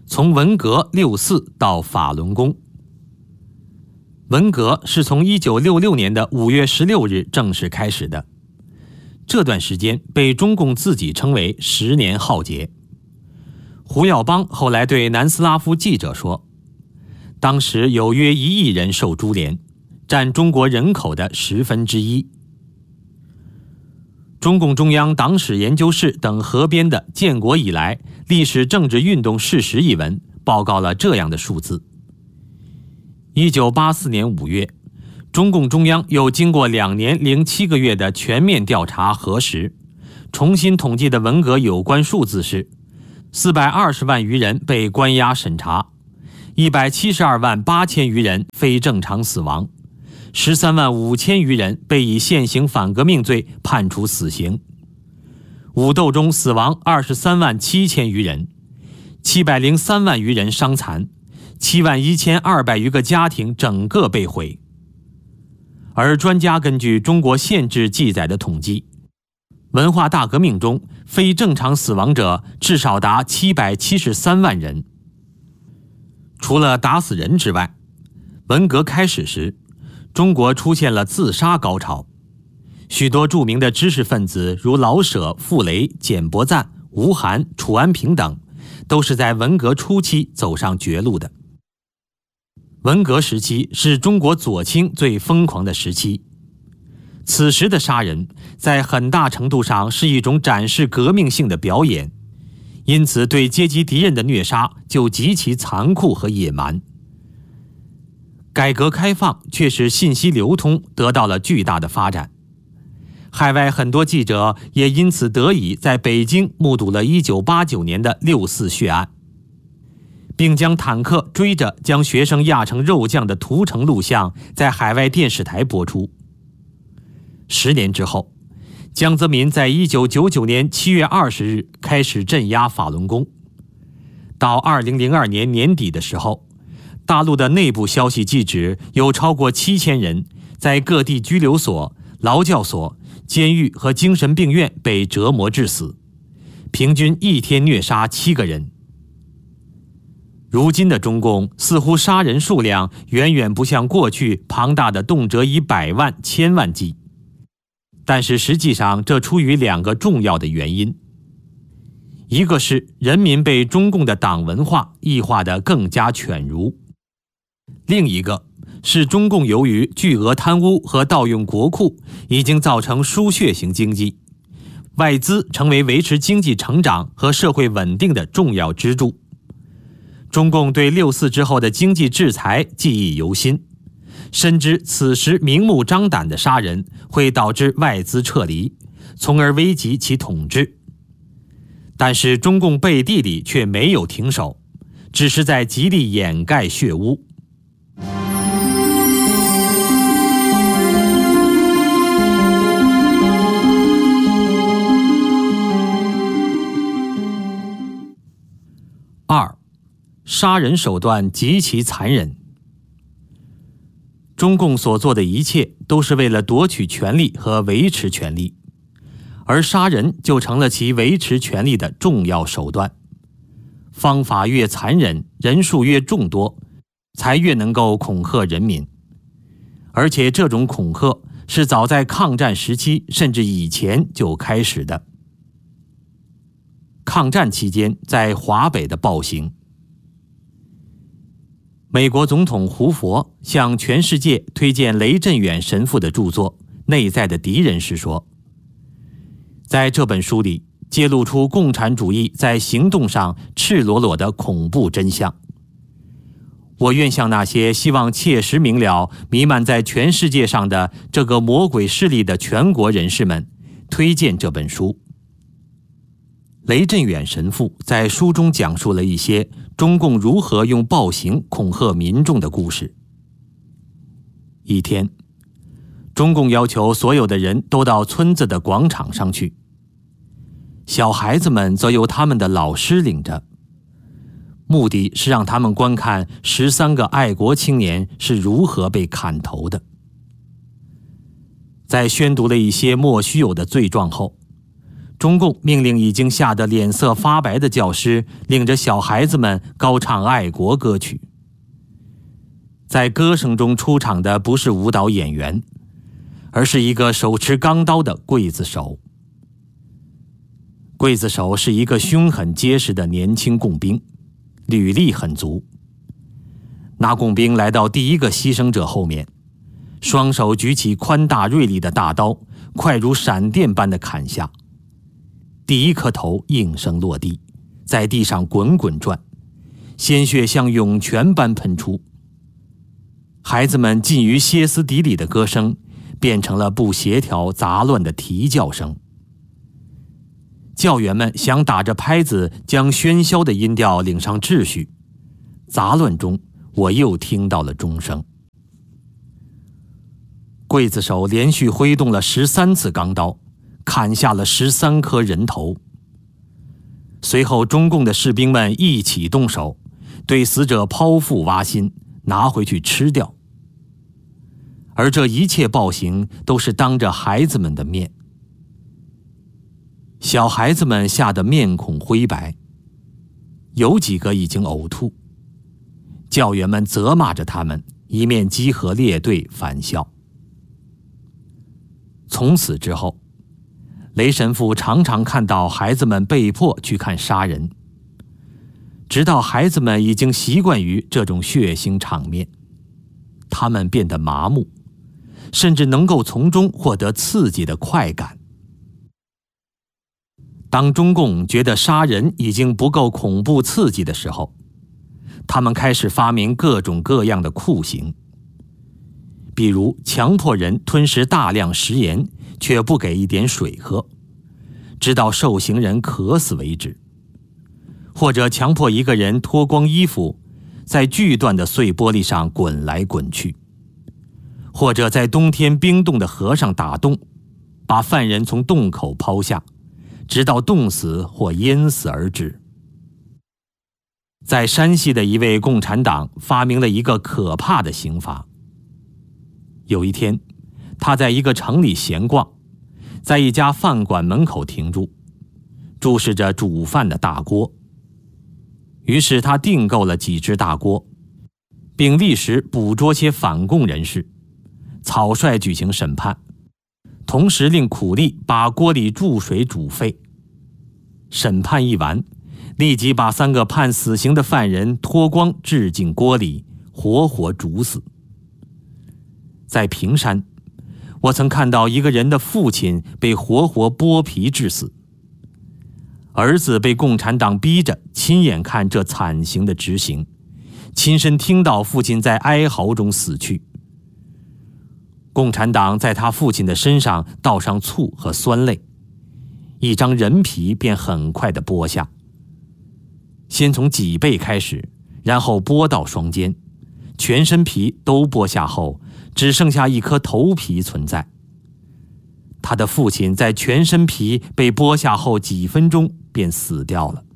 从文革64到法轮功。文革是从1966年的5月16日正式开始的，这段时间被中共自己称为10年浩劫。胡耀邦后来对南斯拉夫记者说，当时有约1亿人受株连，占中国人口的1/10。中共中央党史研究室等合编的《建国以来历史政治运动事实》一文报告了这样的数字。1984年5月，中共中央又经过2年07个月的全面调查核实，重新统计的文革有关数字是420万余人被关押审查，172万8千余人非正常死亡，13万5千余人被以现行反革命罪判处死刑，武斗中死亡23万7千余人，703万余人伤残，7万1200余个家庭整个被毁。而专家根据中国宪制记载的统计，文化大革命中非正常死亡者至少达773万人。除了打死人之外，文革开始时，中国出现了自杀高潮，许多著名的知识分子如老舍、傅雷、简伯赞、吴晗、楚安平等，都是在文革初期走上绝路的。文革时期是中国左倾最疯狂的时期，此时的杀人在很大程度上是一种展示革命性的表演，因此对阶级敌人的虐杀就极其残酷和野蛮。改革开放却使信息流通得到了巨大的发展，海外很多记者也因此得以在北京目睹了1989年的6·4血案，并将坦克追着将学生压成肉酱的屠城录像在海外电视台播出。10年之后，江泽民在1999年7月20日开始镇压法轮功，到2002年年底的时候，大陆的内部消息记指有超过7000人在各地拘留所、劳教所、监狱和精神病院被折磨致死，平均1天虐杀7个人。如今的中共似乎杀人数量远远不像过去庞大的动辄以100万、1000万计，但是实际上这出于2个重要的原因。一个是人民被中共的党文化异化得更加犬儒，另一个是中共由于巨额贪污和盗用国库已经造成输血型经济，外资成为维持经济成长和社会稳定的重要支柱。中共对6·4之后的经济制裁记忆犹新，深知此时明目张胆的杀人会导致外资撤离，从而危及其统治。但是中共背地里却没有停手，只是在极力掩盖血污。2. 杀人手段极其残忍。中共所做的一切都是为了夺取权力和维持权力，而杀人就成了其维持权力的重要手段。方法越残忍，人数越众多，才越能够恐吓人民。而且这种恐吓是早在抗战时期甚至以前就开始的。抗战期间在华北的暴行，美国总统胡佛向全世界推荐雷震远神父的著作《内在的敌人》时说，在这本书里揭露出共产主义在行动上赤裸裸的恐怖真相。我愿向那些希望切实明了弥漫在全世界上的这个魔鬼势力的全国人士们推荐这本书。雷震远神父在书中讲述了一些中共如何用暴行恐吓民众的故事。一天，中共要求所有的人都到村子的广场上去，小孩子们则由他们的老师领着，目的是让他们观看13个爱国青年是如何被砍头的。在宣读了一些莫须有的罪状后， 中共命令已经吓得脸色发白的教师领着小孩子们高唱爱国歌曲。在歌声中出场的不是舞蹈演员，而是一个手持钢刀的刽子手。刽子手是一个凶狠结实的年轻共兵，履历很足。那共兵来到第一个牺牲者后面，双手举起宽大锐利的大刀，快如闪电般的砍下。第一颗头应声落地，在地上滚滚转，鲜血像涌泉般喷出。孩子们近于歇斯底里的歌声变成了不协调杂乱的啼叫声。教员们想打着拍子将喧嚣的音调领上秩序，杂乱中我又听到了钟声。刽子手连续挥动了13次钢刀，砍下了13颗人头。随后中共的士兵们一起动手，对死者剖腹挖心，拿回去吃掉。而这一切暴行都是当着孩子们的面。小孩子们吓得面孔灰白，有几个已经呕吐。教员们责骂着他们，一面集合列队返校。从此之后，雷神父常常看到孩子们被迫去看杀人，直到孩子们已经习惯于这种血腥场面，他们变得麻木，甚至能够从中获得刺激的快感。当中共觉得杀人已经不够恐怖刺激的时候，他们开始发明各种各样的酷刑，比如强迫人吞食大量食盐，却不给一点水喝，直到受刑人渴死为止；或者强迫一个人脱光衣服，在锯断的碎玻璃上滚来滚去；或者在冬天冰冻的河上打洞，把犯人从洞口抛下，直到冻死或淹死而止。在山西的一位共产党发明了一个可怕的刑罚。有一天，他在一个城里闲逛，在一家饭馆门口停住，注视着煮饭的大锅。于是他订购了几只大锅，并立时捕捉些反共人士，草率举行审判，同时令苦力把锅里注水煮沸。审判一完，立即把3个判死刑的犯人脱光置进锅里，活活煮死。在平山，我曾看到一个人的父亲被活活剥皮致死，儿子被共产党逼着亲眼看这惨刑的执行，亲身听到父亲在哀嚎中死去。共产党在他父亲的身上倒上醋和酸泪，一张人皮便很快地剥下，先从脊背开始，然后剥到双肩，全身皮都剥下后，只剩下一颗头皮存在。他的父亲在全身皮被剥下后几分钟便死掉了。